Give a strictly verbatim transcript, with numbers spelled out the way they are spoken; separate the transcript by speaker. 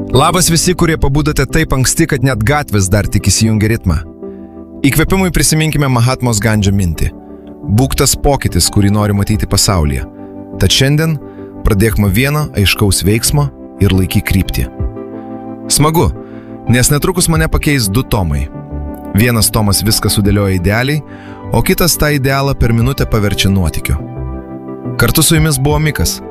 Speaker 1: Labas visi, kurie pabudote taip anksti, kad net gatvės dar tik įsijungia ritmą. Įkvėpimui prisiminkime Mahatmos Gandžio mintį. Būk tas pokytis, kurį nori matyti pasaulyje. Tad šiandien pradėk nuo vieno aiškaus veiksmo ir laikyk kryptį. Smagu, nes netrukus mane pakeis du tomai. Vienas tomas viską sudėlioja idealiai, o kitas tą idealą per minutę paverčia nuotykiu. Kartu su jumis buvo Mikas.